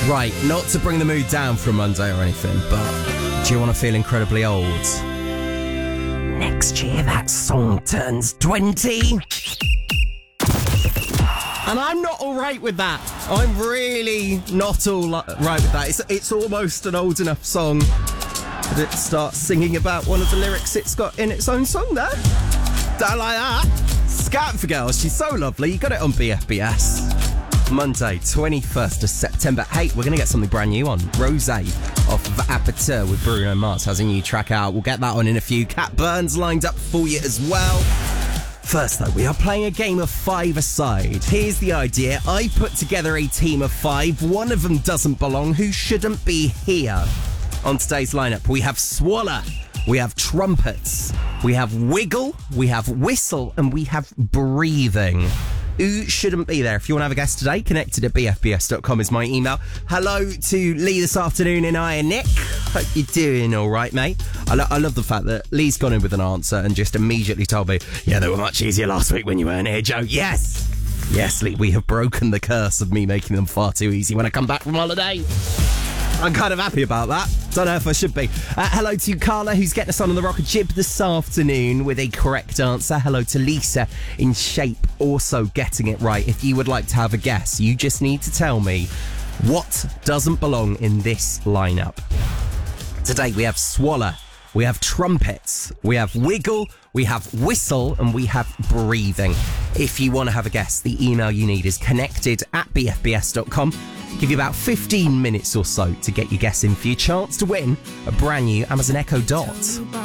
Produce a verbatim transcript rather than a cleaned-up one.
Right, not to bring the mood down for a Monday or anything, but do you want to feel incredibly old? Next year that song turns twenty. And I'm not all right with that. I'm really not all right with that. It's, it's almost an old enough song that it starts singing about one of the lyrics it's got in its own song there. Don't like that. Scat for Girls, she's so lovely. You got it on B F B S. Monday, twenty-first of September. Hey, we're going to get something brand new on. Rosé off of Aperture with Bruno Mars has a new track out. We'll get that on in a few. Cat Burns lined up for you as well. First, though, we are playing a game of five-a-side. Here's the idea. I put together a team of five. One of them doesn't belong. Who shouldn't be here? On today's lineup, we have Swallow, we have Trumpets, we have Wiggle, we have Whistle, and we have Breathing. Who shouldn't be there? If you want to have a guess today, connected at b f b s dot com is my email. Hello to Lee this afternoon and I and Nick. Hope you're doing all right, mate. I, lo- I love the fact that Lee's gone in with an answer and just immediately told me, yeah, they were much easier last week when you weren't here, Joe. Yes! Yes, Lee, we have broken the curse of me making them far too easy when I come back from holiday. I'm kind of happy about that. Don't know if I should be. Uh, hello to Carla, who's getting us on on the Rocket Jib this afternoon with a correct answer. Hello to Lisa in Shape, also getting it right. If you would like to have a guess, you just need to tell me what doesn't belong in this lineup. Today we have Swallow, we have Trumpets, we have Wiggle, we have Whistle, and we have Breathing. If you want to have a guess, the email you need is connected at b f b s dot com. Give you about fifteen minutes or so to get your guess in for your chance to win a brand new Amazon Echo Dot.